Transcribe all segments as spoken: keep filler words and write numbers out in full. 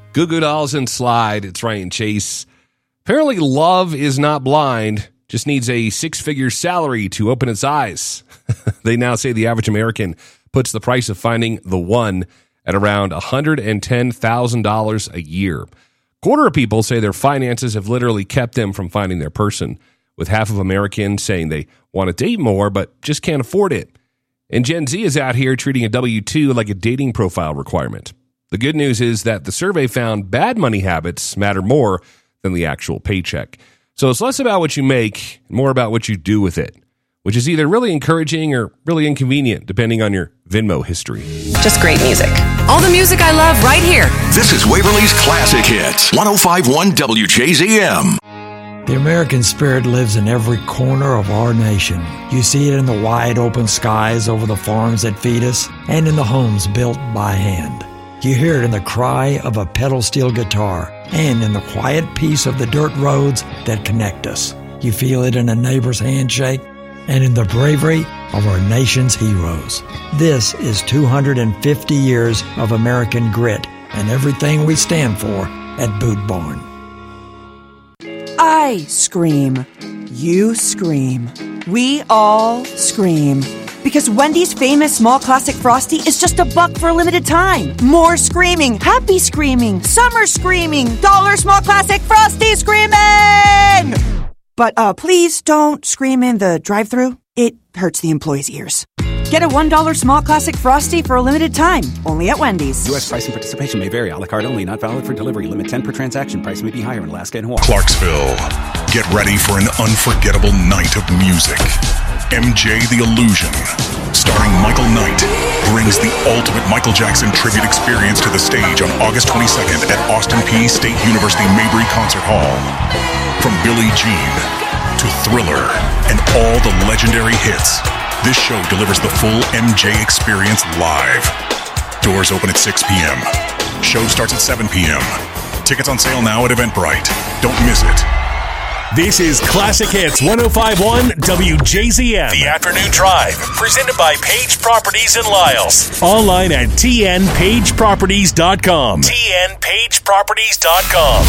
Goo Goo Dolls and Slide. It's Ryan Chase. Apparently, love is not blind, just needs a six-figure salary to open its eyes. They now say the average American puts the price of finding the one at around one hundred ten thousand dollars a year. Quarter of people say their finances have literally kept them from finding their person, with half of Americans saying they want to date more but just can't afford it. And Gen Z is out here treating a W two like a dating profile requirement. The good news is that the survey found bad money habits matter more than the actual paycheck. So it's less about what you make, more about what you do with it, which is either really encouraging or really inconvenient, depending on your Venmo history. Just great music. All the music I love right here. This is Waverly's Classic Hits, one oh five point one W J Z M. The American spirit lives in every corner of our nation. You see it in the wide open skies over the farms that feed us and in the homes built by hand. You hear it in the cry of a pedal steel guitar and in the quiet peace of the dirt roads that connect us. You feel it in a neighbor's handshake and in the bravery of our nation's heroes. This is two hundred fifty years of American grit and everything we stand for at Boot Barn. I scream. You scream. We all scream. Because Wendy's famous small classic Frosty is just a buck for a limited time. More screaming, happy screaming, summer screaming, dollar small classic Frosty screaming! But uh, please don't scream in the drive-thru. It hurts the employees' ears. Get a one dollar small classic Frosty for a limited time, only at Wendy's. U S price and participation may vary. A la carte only, not valid for delivery. Limit ten per transaction. Price may be higher in Alaska and Hawaii. Clarksville. Get ready for an unforgettable night of music. M J the Illusion, starring Michael Knight, brings the ultimate Michael Jackson tribute experience to the stage on August twenty-second at Austin Peay State University Mabry Concert Hall. From Billie Jean to Thriller and all the legendary hits, this show delivers the full M J experience live. Doors open at six p.m. Show starts at seven p.m. Tickets on sale now at Eventbrite. Don't miss it. This is Classic Hits one oh five point one W J Z M. The Afternoon Drive, presented by Page Properties in Lyles. Online at T N page properties dot com. T N page properties dot com.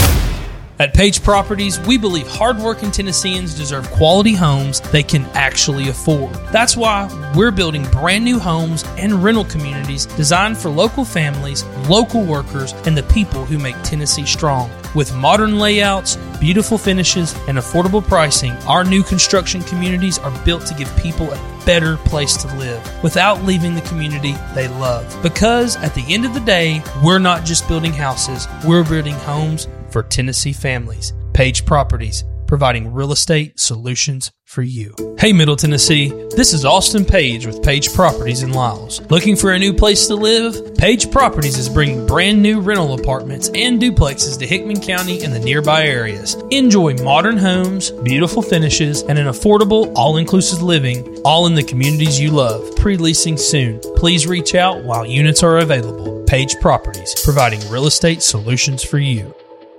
At Page Properties, we believe hardworking Tennesseans deserve quality homes they can actually afford. That's why we're building brand new homes and rental communities designed for local families, local workers, and the people who make Tennessee strong. With modern layouts, beautiful finishes, and affordable pricing, our new construction communities are built to give people a better place to live without leaving the community they love. Because at the end of the day, we're not just building houses, we're building homes for Tennessee families. Page Properties, providing real estate solutions for you. Hey Middle Tennessee, this is Austin Page with Page Properties in Lyles. Looking for a new place to live? Page Properties is bringing brand new rental apartments and duplexes to Hickman County and the nearby areas. Enjoy modern homes, beautiful finishes, and an affordable, all-inclusive living, all in the communities you love. Pre-leasing soon. Please reach out while units are available. Page Properties, providing real estate solutions for you.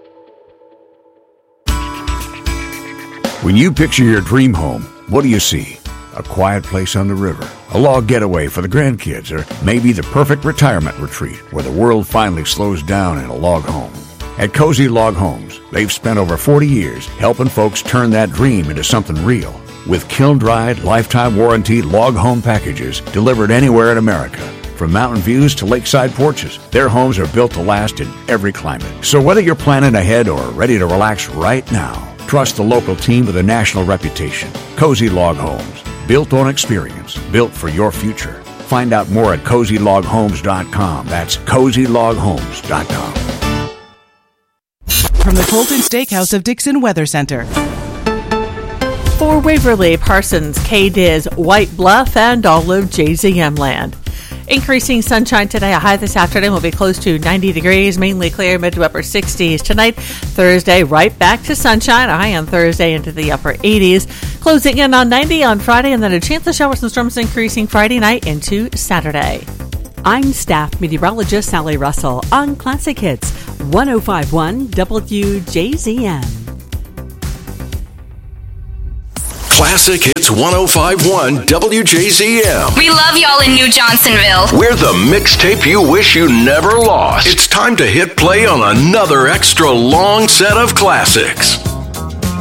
When you picture your dream home, what do you see? A quiet place on the river, a log getaway for the grandkids, or maybe the perfect retirement retreat where the world finally slows down in a log home. At Cozy Log Homes, they've spent over forty years helping folks turn that dream into something real. With kiln-dried, lifetime warranty log home packages delivered anywhere in America. From mountain views to lakeside porches, their homes are built to last in every climate. So whether you're planning ahead or ready to relax right now, trust the local team with a national reputation. Cozy Log Homes. Built on experience. Built for your future. Find out more at cozy log homes dot com. That's cozy log homes dot com. From the Colton Steakhouse of Dixon Weather Center. For Waverly, Parsons, K-Diz, White Bluff, and all of J Z M land. Increasing sunshine today. A high this afternoon will be close to ninety degrees, mainly clear, mid to upper sixties. Tonight, Thursday, right back to sunshine. A high on Thursday into the upper eighties. Closing in on ninety on Friday, and then a chance of showers and storms increasing Friday night into Saturday. I'm staff meteorologist Sally Russell on Classic Hits one oh five point one W J Z M. Classic Hits ten fifty-one W J Z M. We love y'all in New Johnsonville. We're the mixtape you wish you never lost. It's time to hit play on another extra long set of classics.